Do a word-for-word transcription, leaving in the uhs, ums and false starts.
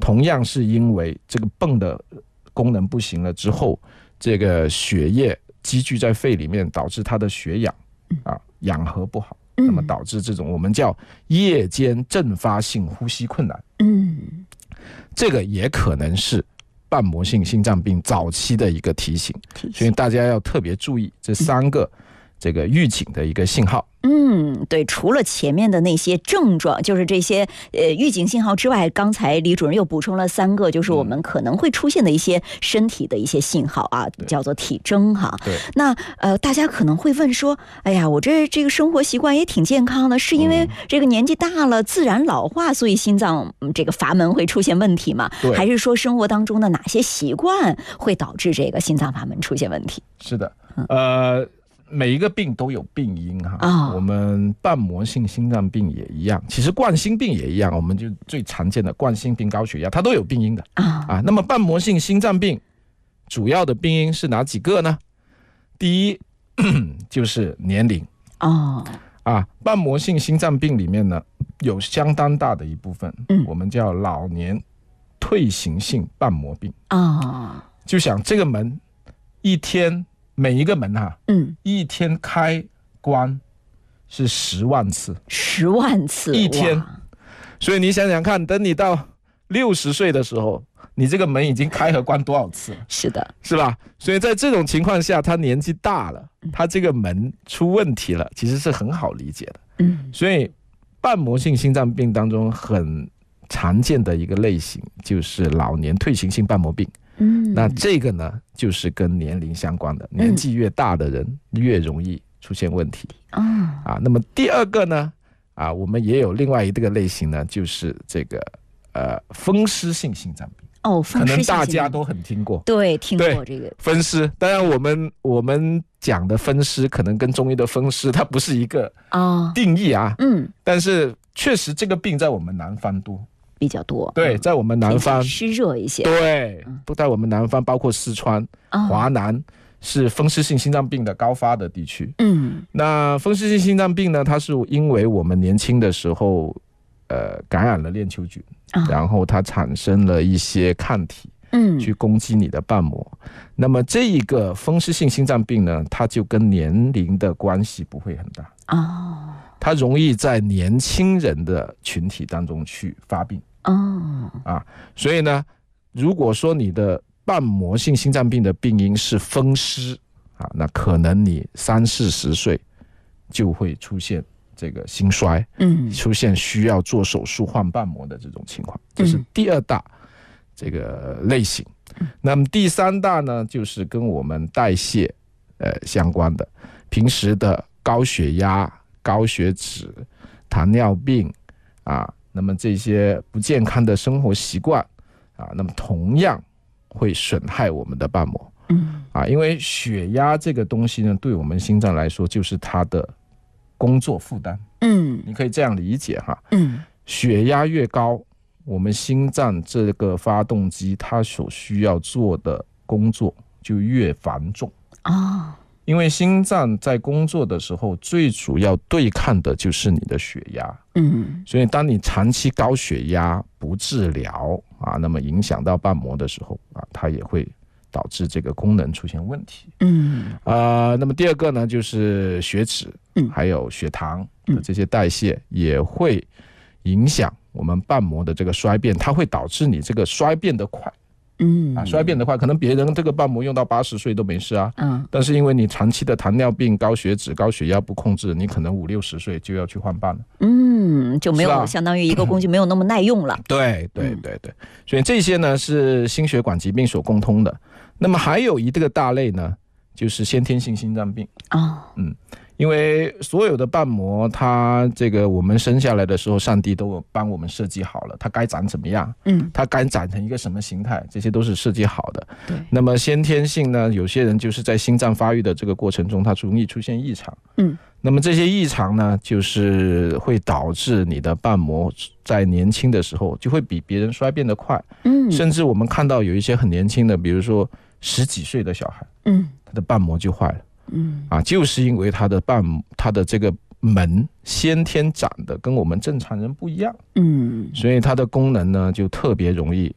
同样是因为这个泵的功能不行了之后，这个血液积聚在肺里面，导致它的血氧啊氧合不好，那么导致这种我们叫夜间阵发性呼吸困难。嗯，这个也可能是瓣膜性心脏病早期的一个提醒，所以大家要特别注意这三个这个预警的一个信号。 嗯，对，除了前面的那些症状，就是这些呃预警信号之外，刚才李主任又补充了三个，就是我们可能会出现的一些身体的一些信号啊，叫做体征哈。 对。 那呃，大家可能会问说，哎呀，我这这个生活习惯也挺健康的，是因为这个年纪大了，自然老化，所以心脏这个阀门会出现问题吗？还是说生活当中的哪些习惯会导致这个心脏阀门出现问题？ 是的，呃。每一个病都有病因哈、哦，我们瓣膜性心脏病也一样，其实冠心病也一样，我们就最常见的冠心病、高血压，它都有病因的、哦、啊。那么瓣膜性心脏病主要的病因是哪几个呢？第一就是年龄哦啊，瓣膜性心脏病里面呢有相当大的一部分，嗯，我们叫老年退行性瓣膜病哦。就想这个门一天。每一个门哈、啊，嗯，一天开关是十万次， 十万次一天，所以你想想看，等你到六十岁的时候，你这个门已经开和关多少次了？ 是的， 是吧？所以在这种情况下，他年纪大了，他这个门出问题了，其实是很好理解的。嗯，所以瓣膜性心脏病当中很常见的一个类型就是老年退行性瓣膜病。嗯，那这个呢，就是跟年龄相关的，年纪越大的人越容易出现问题。哦、嗯，啊，那么第二个呢，啊，我们也有另外一个类型呢，就是这个呃风湿性心脏病。 哦，风湿性心脏病可能大家都很听过， 对，听过这个风湿。当然，我们我们讲的风湿可能跟中医的风湿它不是一个定义啊。哦、嗯，但是确实这个病在我们南方多。 比较多， 对，在我们南方湿热一些， 对，不在我们南方，包括四川、哦、华南是风湿性心脏病的高发的地区。嗯，那风湿性心脏病呢，它是因为我们年轻的时候，呃，感染了链球菌，哦、然后它产生了一些抗体，嗯，去攻击你的瓣膜。那么这一个风湿性心脏病呢，它就跟年龄的关系不会很大哦，它容易在年轻人的群体当中去发病。哦，啊，所以呢，如果说你的瓣膜性心脏病的病因是风湿啊，那可能你三四十岁就会出现这个心衰，嗯，出现需要做手术换瓣膜的这种情况，这是第二大这个类型。嗯、那么第三大呢，就是跟我们代谢呃相关的，平时的高血压、高血脂、糖尿病啊。那么这些不健康的生活习惯啊，那么同样会损害我们的瓣膜。嗯，啊，因为血压这个东西呢，对我们心脏来说就是它的工作负担。嗯，你可以这样理解哈。嗯，血压越高，我们心脏这个发动机它所需要做的工作就越繁重。哦。因为心脏在工作的时候，最主要对抗的就是你的血压。嗯，所以当你长期高血压不治疗啊，那么影响到瓣膜的时候啊，它也会导致这个功能出现问题。嗯，呃，那么第二个呢，就是血脂，还有血糖的这些代谢也会影响我们瓣膜的这个衰变，它会导致你这个衰变的快。嗯啊，衰变的话，可能别人这个瓣膜用到八十岁都没事啊，嗯，但是因为你长期的糖尿病、高血脂、高血压不控制，你可能五六十岁就要去换瓣了， 嗯，就没有相当于一个工具没有那么耐用了。 对对对对，所以这些呢是心血管疾病所共通的。那么还有一个大类呢，就是先天性心脏病哦，嗯。因为所有的瓣膜，它这个我们生下来的时候，上帝都帮我们设计好了，它该长怎么样，嗯，它该长成一个什么形态，这些都是设计好的。对。那么先天性呢，有些人就是在心脏发育的这个过程中，它容易出现异常，嗯。那么这些异常呢，就是会导致你的瓣膜在年轻的时候就会比别人衰变得快，嗯。甚至我们看到有一些很年轻的，比如说十几岁的小孩，嗯，他的瓣膜就坏了。嗯啊，就是因为它的瓣，它的这个门先天长的跟我们正常人不一样，嗯，所以它的功能呢就特别容易